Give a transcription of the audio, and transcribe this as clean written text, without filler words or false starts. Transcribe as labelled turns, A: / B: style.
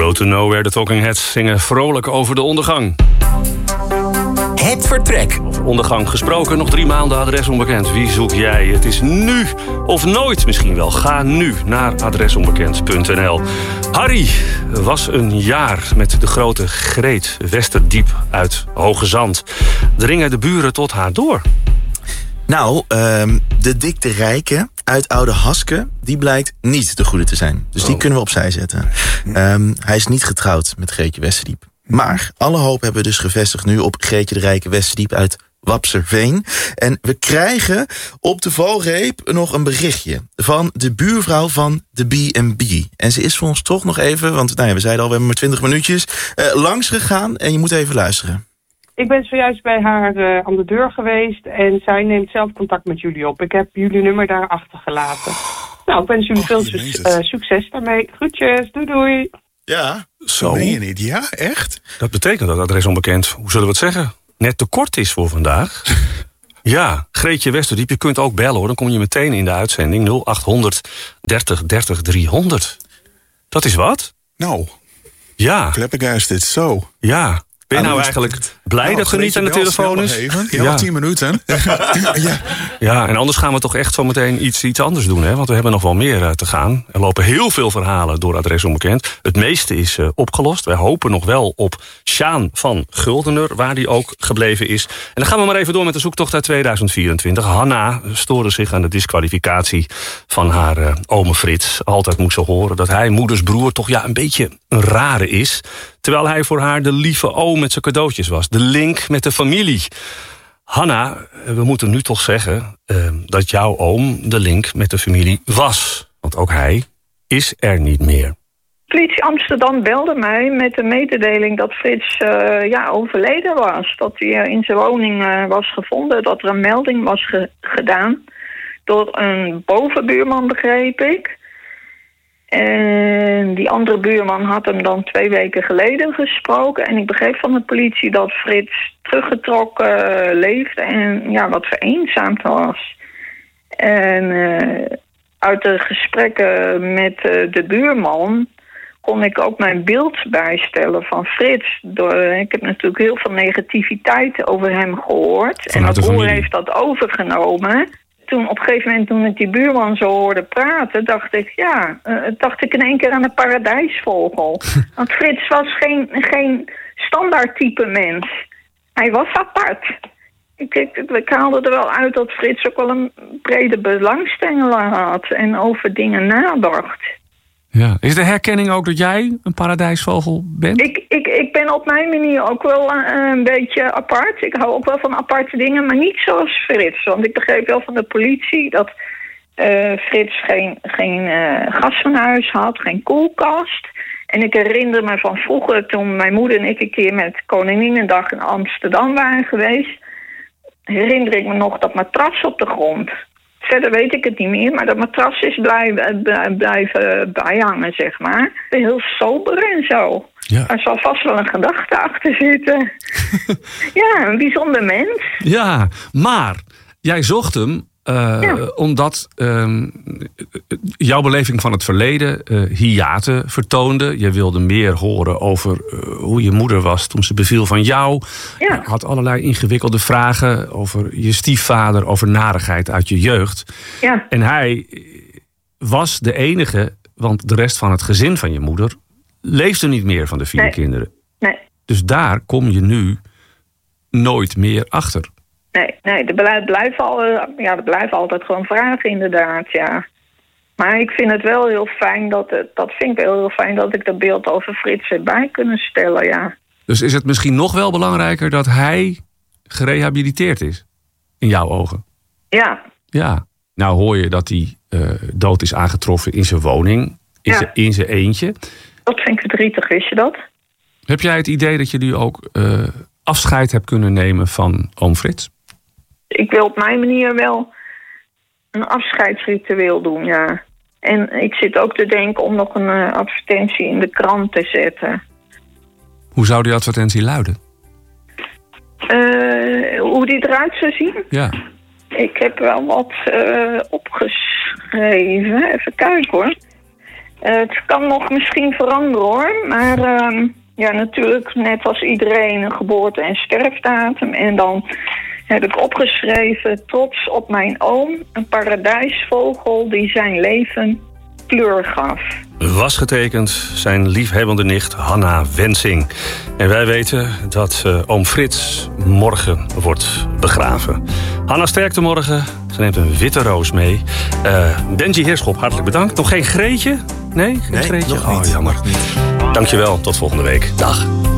A: Road to Nowhere, de Talking Heads zingen vrolijk over de ondergang.
B: Het vertrek.
A: Over ondergang gesproken, nog 3 maanden, adres onbekend. Wie zoek jij? Het is nu of nooit misschien wel. Ga nu naar adresonbekend.nl. Harry was een jaar met de grote Greet Westerdiep uit Hoge Zand. Dringen de buren tot haar door?
C: Nou, de dikte rijke uit Oude Haske, die blijkt niet de goede te zijn. Dus die kunnen we opzij zetten. Hij is niet getrouwd met Greetje Westerdiep. Maar alle hoop hebben we dus gevestigd nu op Greetje de Rijke Westerdiep uit Wapserveen. En we krijgen op de valreep nog een berichtje van de buurvrouw van de B&B. En ze is voor ons toch nog even, want we zeiden al, we hebben maar 20 minuutjes, langs gegaan. En je moet even luisteren.
D: Ik ben zojuist bij haar aan de deur geweest en zij neemt zelf contact met jullie op. Ik heb jullie nummer daar achtergelaten. Nou, ik wens jullie veel succes daarmee. Groetjes, doei.
C: Ja,
A: zo.
E: Meen je niet? Ja, echt?
A: Dat betekent dat adres onbekend, hoe zullen we het zeggen, net te kort is voor vandaag. Ja, Greetje Westerdiep, je kunt ook bellen hoor. Dan kom je meteen in de uitzending 0800 30 30 300. Dat is wat?
E: Nou,
A: ja.
E: Flabbergasted, zo.
A: Ja. Ben je nou eigenlijk blij dat ze niet aan de telefoon is?
E: Ja, 10 minuten.
A: Ja, en anders gaan we toch echt zo meteen iets anders doen. Hè? Want we hebben nog wel meer te gaan. Er lopen heel veel verhalen door adres onbekend. Het meeste is opgelost. Wij hopen nog wel op Sjaan van Guldener, waar die ook gebleven is. En dan gaan we maar even door met de zoektocht uit 2024. Hanna stoorde zich aan de disqualificatie van haar ome Frits. Altijd moest ze horen dat hij, moeders broer, toch een beetje een rare is. Terwijl hij voor haar de lieve oom met zijn cadeautjes was. De link met de familie. Hanna, we moeten nu toch zeggen dat jouw oom de link met de familie was. Want ook hij is er niet meer.
F: Politie Amsterdam belde mij met de mededeling dat Frits overleden was. Dat hij in zijn woning was gevonden. Dat er een melding was gedaan door een bovenbuurman, begreep ik. En die andere buurman had hem dan 2 weken geleden gesproken. En ik begreep van de politie dat Frits teruggetrokken leefde en wat vereenzaamd was. En uit de gesprekken met de buurman kon ik ook mijn beeld bijstellen van Frits. Ik heb natuurlijk heel veel negativiteit over hem gehoord. En mijn broer heeft dat overgenomen. Toen op een gegeven moment, toen ik die buurman zo hoorde praten, dacht ik in één keer aan een paradijsvogel. Want Frits was geen standaard type mens. Hij was apart. Ik haalde er wel uit dat Frits ook wel een brede belangstelling had en over dingen nadacht.
A: Ja. Is de herkenning ook dat jij een paradijsvogel bent?
F: Ik ben op mijn manier ook wel een beetje apart. Ik hou ook wel van aparte dingen, maar niet zoals Frits. Want ik begreep wel van de politie dat Frits geen gas van huis had, geen koelkast. En ik herinner me van vroeger, toen mijn moeder en ik een keer met Koninginnedag in Amsterdam waren geweest, herinner ik me nog dat matras op de grond. Verder weet ik het niet meer, maar dat matras is blijven bijhangen, zeg maar. Heel sober en zo. Ja. Er zal vast wel een gedachte achter zitten. Ja, een bijzonder mens.
A: Ja, maar jij zocht hem omdat jouw beleving van het verleden hiaten vertoonde. Je wilde meer horen over hoe je moeder was toen ze beviel van jou. Ja. Je had allerlei ingewikkelde vragen over je stiefvader, over narigheid uit je jeugd. Ja. En hij was de enige, want de rest van het gezin van je moeder leefde niet meer van de 4 kinderen. Nee. Dus daar kom je nu nooit meer achter.
F: Nee, er blijven altijd gewoon vragen inderdaad, ja. Maar ik vind het wel heel fijn dat ik dat beeld over Frits erbij kunnen stellen, ja.
A: Dus is het misschien nog wel belangrijker dat hij gerehabiliteerd is? In jouw ogen?
F: Ja.
A: Ja. Nou hoor je dat hij dood is aangetroffen in zijn woning, in zijn eentje.
F: Dat vind ik verdrietig, wist je dat?
A: Heb jij het idee dat je nu ook afscheid hebt kunnen nemen van oom Frits?
F: Ik wil op mijn manier wel een afscheidsritueel doen, ja. En ik zit ook te denken om nog een advertentie in de krant te zetten.
A: Hoe zou die advertentie luiden?
F: Hoe die eruit zou zien?
A: Ja.
F: Ik heb wel wat opgeschreven. Even kijken hoor. Het kan nog misschien veranderen hoor. Maar natuurlijk net als iedereen een geboorte- en sterfdatum. En dan heb ik opgeschreven: trots op mijn oom, een paradijsvogel die zijn leven kleur gaf.
A: Was getekend zijn liefhebbende nicht Hanna Wensing. En wij weten dat oom Frits morgen wordt begraven. Hanna, sterkte morgen. Ze neemt een witte roos mee. Benji Heerschop, hartelijk bedankt. Nog geen Greetje? Nee, geen Greetje?
C: Nog niet.
A: Jammer. Dankjewel, tot volgende week. Dag.